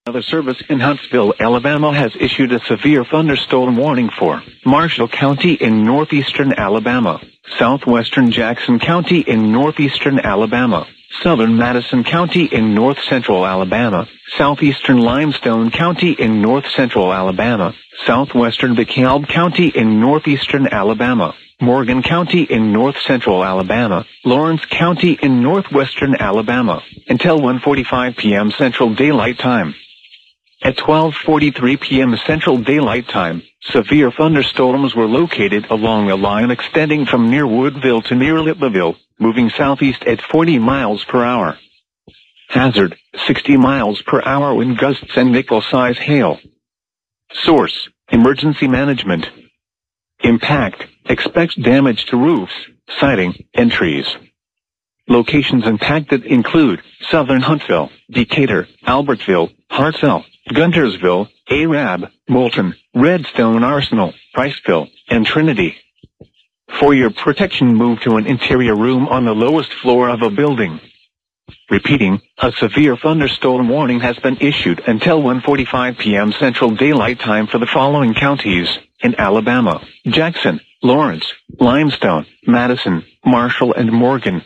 Weather Service in Huntsville, Alabama has issued a severe thunderstorm warning for Marshall County in northeastern Alabama, southwestern Jackson County in northeastern Alabama, southern Madison County in north-central Alabama, southeastern Limestone County in north-central Alabama, southwestern DeKalb County in northeastern Alabama, Morgan County in north-central Alabama, Lawrence County in northwestern Alabama, until 1:45 p.m. Central Daylight Time. At 12:43 p.m. Central Daylight Time, severe thunderstorms were located along a line extending from near Woodville to near Littleville, moving southeast at 40 miles per hour. Hazard, 60 miles per hour wind gusts and nickel-size hail. Source, Emergency Management. Impact, expects damage to roofs, siding, and trees. Locations impacted include southern Huntsville, Decatur, Albertville, Hartselle, Guntersville, Arab, Moulton, Redstone Arsenal, Priceville, and Trinity. For your protection, move to an interior room on the lowest floor of a building. Repeating, a severe thunderstorm warning has been issued until 1:45 p.m. Central Daylight Time for the following counties in Alabama: Jackson, Lawrence, Limestone, Madison, Marshall, and Morgan.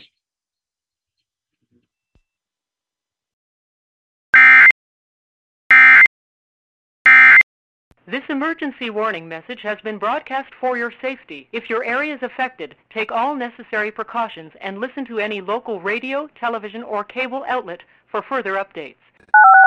This emergency warning message has been broadcast for your safety. If your area is affected, take all necessary precautions and listen to any local radio, television, or cable outlet for further updates.